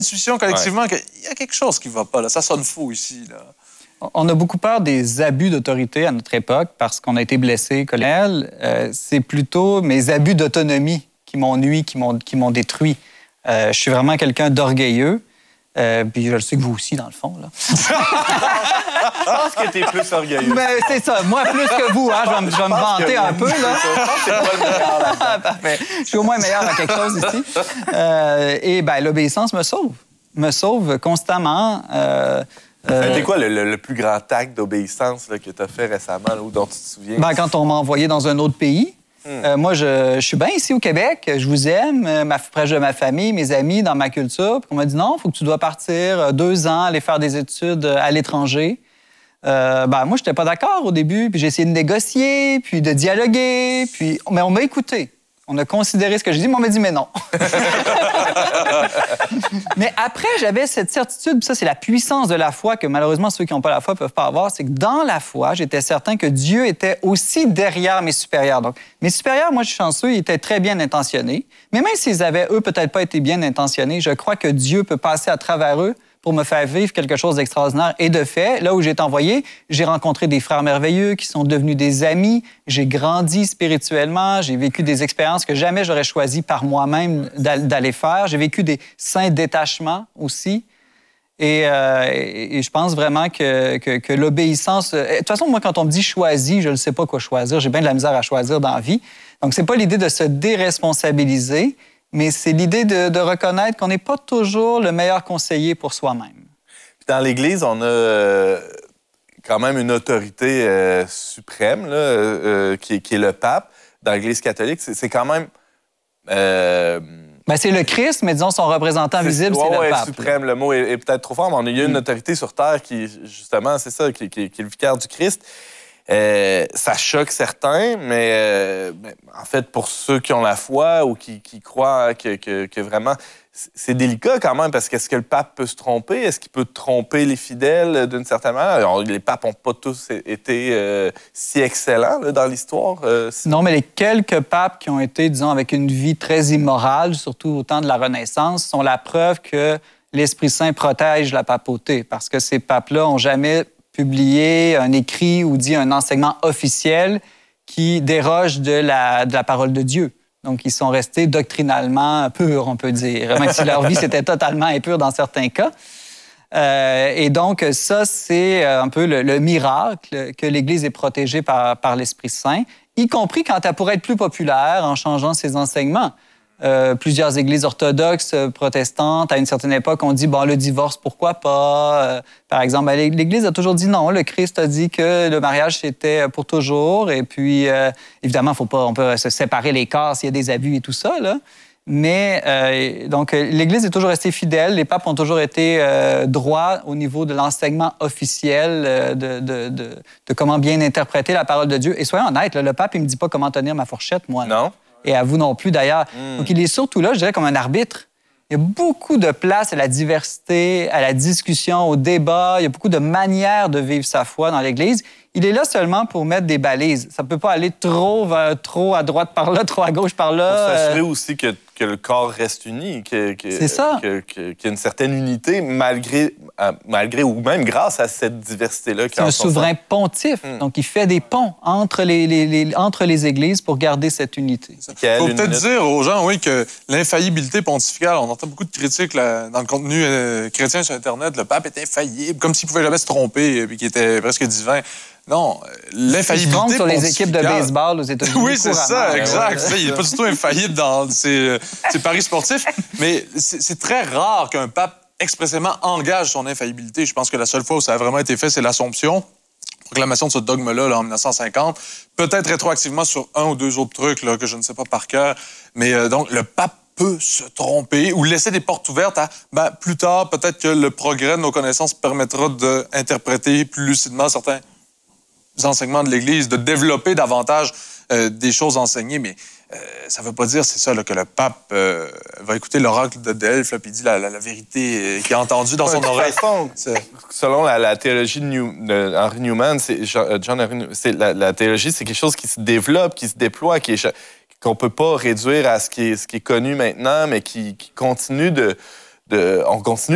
intuition collectivement qu'il y a quelque chose qui ne va pas, là. Ça sonne faux ici, là. On a beaucoup peur des abus d'autorité à notre époque parce qu'on a été blessé, colonel. C'est plutôt mes abus d'autonomie qui m'ont nui, qui m'ont détruit. Je suis vraiment quelqu'un d'orgueilleux. Puis je le sais que vous aussi, dans le fond. Là. Je pense que t'es plus orgueilleux. Mais c'est ça. Moi, plus que vous. Hein, je vais me vanter un peu. Là. Je pense que c'est pas le meilleur là-dedans. Parfait. Je suis au moins meilleur à quelque chose ici. Et bien, l'obéissance me sauve. Me sauve constamment. C'était quoi le plus grand acte d'obéissance là, que tu as fait récemment là, ou dont tu te souviens? Ben, quand on m'a envoyé dans un autre pays. Moi, je suis bien ici au Québec. Je vous aime, proche de ma famille, mes amis, dans ma culture. Puis on m'a dit non, il faut que tu dois partir 2 ans, aller faire des études à l'étranger. Ben, moi, je n'étais pas d'accord au début. Puis j'ai essayé de négocier, puis de dialoguer. Mais on m'a écouté. On a considéré ce que j'ai dit, mais on m'a dit mais non. Mais après, j'avais cette certitude, puis ça, c'est la puissance de la foi que malheureusement ceux qui n'ont pas la foi ne peuvent pas avoir, c'est que dans la foi, j'étais certain que Dieu était aussi derrière mes supérieurs. Donc, mes supérieurs, moi, je suis chanceux, ils étaient très bien intentionnés. Mais même s'ils avaient, eux, peut-être pas été bien intentionnés, je crois que Dieu peut passer à travers eux pour me faire vivre quelque chose d'extraordinaire. Et de fait, là où j'ai été envoyé, j'ai rencontré des frères merveilleux qui sont devenus des amis. J'ai grandi spirituellement. J'ai vécu des expériences que jamais j'aurais choisi par moi-même d'aller faire. J'ai vécu des saints détachements aussi. Et je pense vraiment que l'obéissance... De toute façon, moi, quand on me dit « choisis », je ne sais pas quoi choisir. J'ai bien de la misère à choisir dans la vie. Donc, c'est pas l'idée de se déresponsabiliser, mais c'est l'idée de reconnaître qu'on n'est pas toujours le meilleur conseiller pour soi-même. Puis dans l'Église, on a quand même une autorité suprême là, qui est le pape. Dans l'Église catholique, c'est quand même... Ben, c'est le Christ, mais disons son représentant visible, c'est le pape. Suprême, le mot est peut-être trop fort, mais il y a une autorité sur Terre qui, justement, c'est ça, qui est le vicaire du Christ. Ça choque certains, mais en fait, pour ceux qui ont la foi ou qui croient que vraiment... C'est délicat quand même, parce qu'est-ce que le pape peut se tromper? Est-ce qu'il peut tromper les fidèles d'une certaine manière? Alors, les papes n'ont pas tous été si excellents là, dans l'histoire. Non, mais les quelques papes qui ont été, disons, avec une vie très immorale, surtout au temps de la Renaissance, sont la preuve que l'Esprit Saint protège la papauté, parce que ces papes-là n'ont jamais publié un écrit ou dit un enseignement officiel qui déroge de la parole de Dieu. Donc, ils sont restés doctrinalement purs, on peut dire, même si leur vie, c'était totalement impure dans certains cas. Et donc, ça, c'est un peu le miracle que l'Église est protégée par l'Esprit Saint, y compris quand elle pourrait être plus populaire en changeant ses enseignements. Plusieurs églises orthodoxes protestantes, à une certaine époque, ont dit, bon, le divorce, pourquoi pas? Par exemple, l'Église a toujours dit non. Le Christ a dit que le mariage, c'était pour toujours. Et puis, évidemment, on peut se séparer les corps s'il y a des abus et tout ça, là. Mais, donc, l'Église est toujours restée fidèle. Les papes ont toujours été droits au niveau de l'enseignement officiel de comment bien interpréter la parole de Dieu. Et soyons honnêtes, là, le pape, il ne me dit pas comment tenir ma fourchette, moi. Là. Non. Et à vous non plus, d'ailleurs. Donc, il est surtout là, je dirais, comme un arbitre. Il y a beaucoup de place à la diversité, à la discussion, au débat. Il y a beaucoup de manières de vivre sa foi dans l'Église. Il est là seulement pour mettre des balises. Ça ne peut pas aller trop à droite par là, trop à gauche par là. Pour s'assurer aussi que le corps reste uni, c'est ça. Qu'il y a une certaine unité malgré ou même grâce à cette diversité-là. C'est un souverain pontife. Donc, il fait des ponts entre les églises pour garder cette unité. Il faut peut-être dire aux gens, oui, que l'infaillibilité pontificale, on entend beaucoup de critiques là, dans le contenu chrétien sur Internet. Le pape est infaillible, comme s'il pouvait jamais se tromper, et qu'il était presque divin. Non, l'infaillibilité pontificale... sur les équipes de baseball aux États-Unis. Oui, c'est ça, exact. Ouais. Il n'est pas du tout infaillible dans ses paris sportifs, mais c'est très rare qu'un pape expressément engage son infaillibilité. Je pense que la seule fois où ça a vraiment été fait, c'est l'Assomption, proclamation de ce dogme-là là, en 1950. Peut-être rétroactivement sur 1 ou 2 autres trucs là, que je ne sais pas par cœur. Mais donc, le pape peut se tromper ou laisser des portes ouvertes à, plus tard, peut-être que le progrès de nos connaissances permettra d'interpréter plus lucidement certains enseignements de l'Église, de développer davantage des choses enseignées, mais ça ne veut pas dire, c'est ça, là, que le pape va écouter l'oracle de Delphes, puis dit la vérité qu'il a entendue dans son oreille. Selon la théologie de Henry Newman, la théologie, c'est quelque chose qui se développe, qui se déploie, qu'on ne peut pas réduire à ce qui est connu maintenant, mais qui continue de on continue